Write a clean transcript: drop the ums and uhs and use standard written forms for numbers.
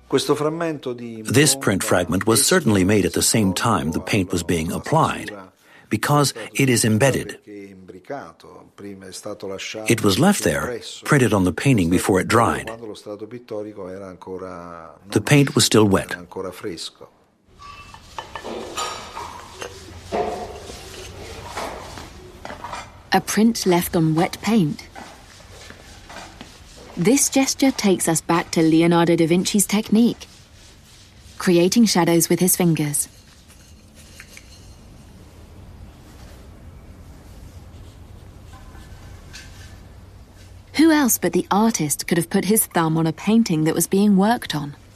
This print fragment was certainly made at the same time the paint was being applied, because it is embedded. It was left there, printed on the painting before it dried. The paint was still wet. A print left on wet paint. This gesture takes us back to Leonardo da Vinci's technique, creating shadows with his fingers. Who else but the artist could have put his thumb on a painting that was being worked on?